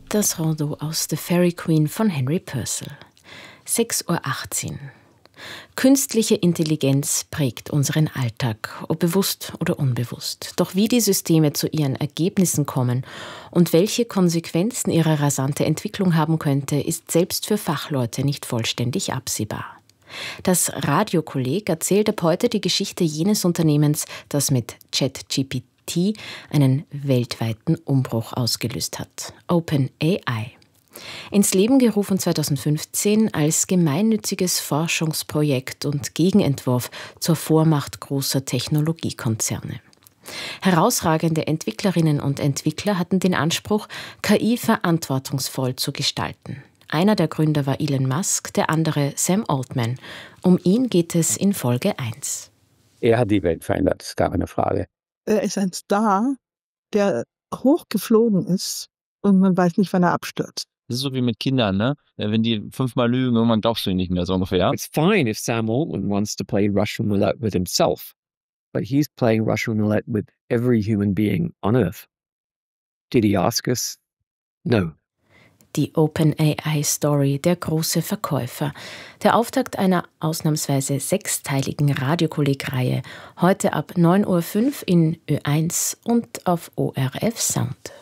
Das Rondeau aus The Fairy Queen von Henry Purcell. 6:18 Uhr. Künstliche Intelligenz prägt unseren Alltag, ob bewusst oder unbewusst. Doch wie die Systeme zu ihren Ergebnissen kommen und welche Konsequenzen ihre rasante Entwicklung haben könnte, ist selbst für Fachleute nicht vollständig absehbar. Das Radiokolleg erzählt ab heute die Geschichte jenes Unternehmens, das mit ChatGPT einen weltweiten Umbruch ausgelöst hat: OpenAI. Ins Leben gerufen 2015 als gemeinnütziges Forschungsprojekt und Gegenentwurf zur Vormacht großer Technologiekonzerne. Herausragende Entwicklerinnen und Entwickler hatten den Anspruch, KI verantwortungsvoll zu gestalten. Einer der Gründer war Elon Musk, der andere Sam Altman. Um ihn geht es in Folge 1. Er hat die Welt verändert, ist gar keine Frage. Er ist ein Star, der hochgeflogen ist und man weiß nicht, wann er abstürzt. Das ist so wie mit Kindern, ne? Wenn die 5-mal lügen, irgendwann glaubst du ihnen nicht mehr, so ungefähr. It's fine if Sam Altman wants to play Russian roulette with himself, but he's playing Russian roulette with every human being on Earth. Did he ask us? No. Die OpenAI-Story, der große Verkäufer. Der Auftakt einer ausnahmsweise 6-teiligen Radiokolleg-Reihe. Heute ab 9:05 Uhr in Ö1 und auf ORF Sound.